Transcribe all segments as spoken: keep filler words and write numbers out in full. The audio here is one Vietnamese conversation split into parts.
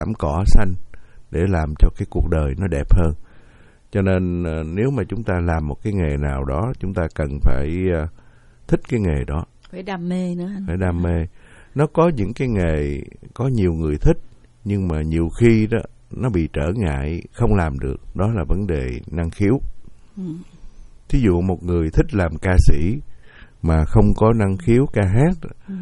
thảm cỏ xanh để làm cho cái cuộc đời nó đẹp hơn. Cho nên nếu mà chúng ta làm một cái nghề nào đó, chúng ta cần phải thích cái nghề đó. Phải đam mê nữa. Phải đam mê. Nó có những cái nghề có nhiều người thích, nhưng mà nhiều khi đó nó bị trở ngại, không làm được. Đó là vấn đề năng khiếu. Ừ. Thí dụ một người thích làm ca sĩ mà không có năng khiếu ca hát, ừ.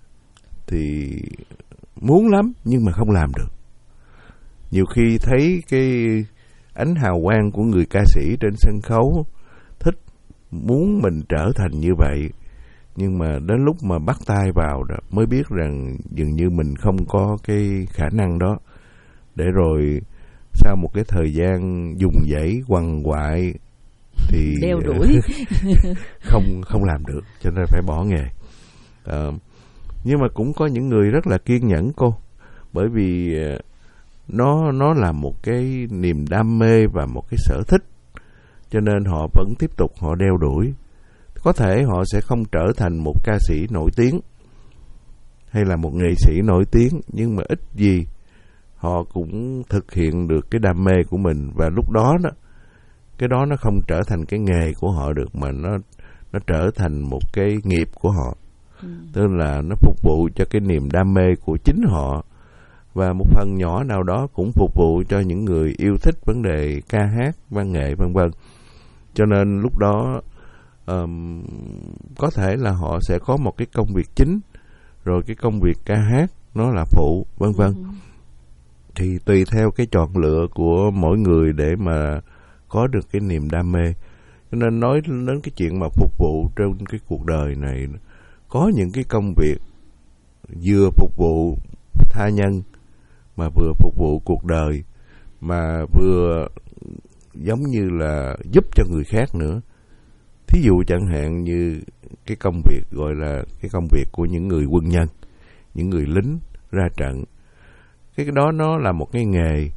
thì muốn lắm nhưng mà không làm được. Nhiều khi thấy cái ánh hào quang của người ca sĩ trên sân khấu, thích, muốn mình trở thành như vậy, nhưng mà đến lúc mà bắt tay vào đó mới biết rằng dường như mình không có cái khả năng đó. Để rồi sau một cái thời gian dùng dãy quằn quại thì đeo đuổi không không làm được, cho nên phải bỏ nghề. À, nhưng mà cũng có những người rất là kiên nhẫn cô, bởi vì nó nó là một cái niềm đam mê và một cái sở thích, cho nên họ vẫn tiếp tục họ đeo đuổi. Có thể họ sẽ không trở thành một ca sĩ nổi tiếng hay là một nghệ sĩ nổi tiếng, nhưng mà ít gì họ cũng thực hiện được cái đam mê của mình, và lúc đó đó cái đó nó không trở thành cái nghề của họ được, mà nó nó trở thành một cái nghiệp của họ. Ừ. Tức là nó phục vụ cho cái niềm đam mê của chính họ, và một phần nhỏ nào đó cũng phục vụ cho những người yêu thích vấn đề ca hát, văn nghệ vân vân. Cho nên lúc đó um, có thể là họ sẽ có một cái công việc chính, rồi cái công việc ca hát nó là phụ vân vân. Ừ. Thì tùy theo cái chọn lựa của mỗi người để mà có được cái niềm đam mê. Cho nên nói đến cái chuyện mà phục vụ trong cái cuộc đời này, có những cái công việc vừa phục vụ tha nhân mà vừa phục vụ cuộc đời, mà vừa giống như là giúp cho người khác nữa. Thí dụ chẳng hạn như cái công việc gọi là cái công việc của những người quân nhân, những người lính ra trận. Cái đó nó là một cái nghề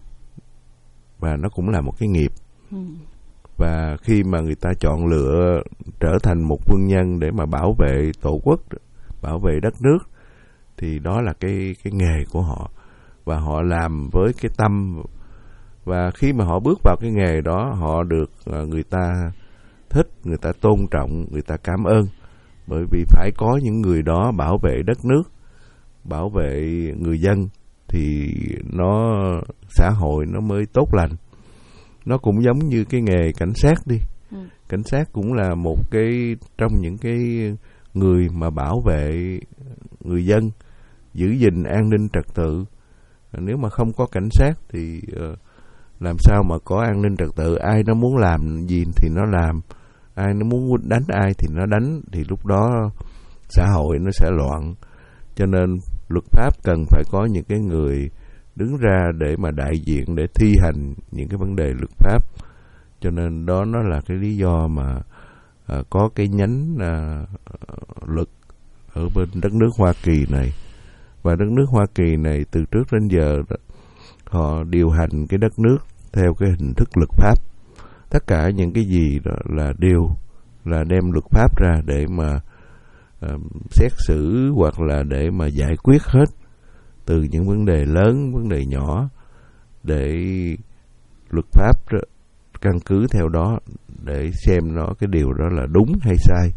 và nó cũng là một cái nghiệp. Ừ. Và khi mà người ta chọn lựa trở thành một quân nhân để mà bảo vệ tổ quốc, bảo vệ đất nước, thì đó là cái cái nghề của họ, và họ làm với cái tâm. Và khi mà họ bước vào cái nghề đó, họ được người ta thích, người ta tôn trọng, người ta cảm ơn, bởi vì phải có những người đó bảo vệ đất nước, bảo vệ người dân, thì nó xã hội nó mới tốt lành. Nó cũng giống như cái nghề cảnh sát đi. Ừ. Cảnh sát cũng là một cái trong những cái người mà bảo vệ người dân, giữ gìn an ninh trật tự. Nếu mà không có cảnh sát thì uh, làm sao mà có an ninh trật tự? Ai nó muốn làm gì thì nó làm, ai nó muốn đánh ai thì nó đánh, thì lúc đó xã hội nó sẽ loạn. Cho nên luật pháp cần phải có những cái người đứng ra để mà đại diện, để thi hành những cái vấn đề luật pháp. Cho nên đó nó là cái lý do mà à, có cái nhánh à, luật ở bên đất nước Hoa Kỳ này. Và đất nước Hoa Kỳ này từ trước đến giờ họ điều hành cái đất nước theo cái hình thức luật pháp. Tất cả những cái gì đó là đều là đem luật pháp ra để mà uh, xét xử hoặc là để mà giải quyết hết, từ những vấn đề lớn, vấn đề nhỏ, để luật pháp đó, căn cứ theo đó để xem nó cái điều đó là đúng hay sai.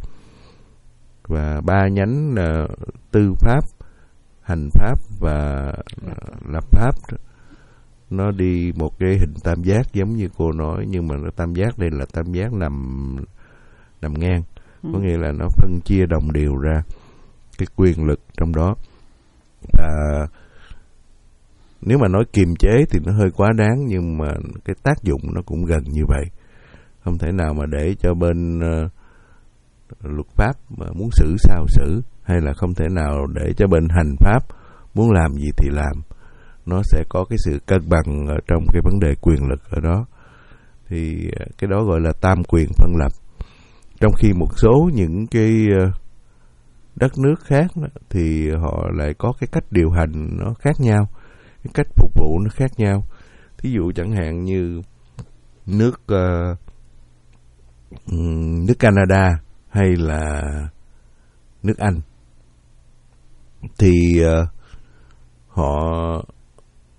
Và ba nhánh là tư pháp, hành pháp và lập pháp đó, nó đi một cái hình tam giác giống như cô nói, nhưng mà nó tam giác đây là tam giác nằm nằm ngang. Ừ. Có nghĩa là nó phân chia đồng đều ra cái quyền lực trong đó. À, nếu mà nói kiềm chế thì nó hơi quá đáng, nhưng mà cái tác dụng nó cũng gần như vậy. Không thể nào mà để cho bên uh, luật pháp mà muốn xử sao xử, hay là không thể nào để cho bên hành pháp muốn làm gì thì làm. Nó sẽ có cái sự cân bằng ở trong cái vấn đề quyền lực ở đó. Thì cái đó gọi là tam quyền phân lập. Trong khi một số những cái đất nước khác đó, thì họ lại có cái cách điều hành nó khác nhau, cái cách phục vụ nó khác nhau. Thí dụ chẳng hạn như nước uh, nước Canada hay là nước Anh, thì uh, họ